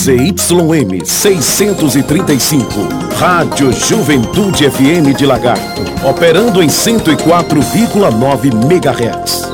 ZYM 635, Rádio Juventude FM de Lagarto, operando em 104,9 MHz.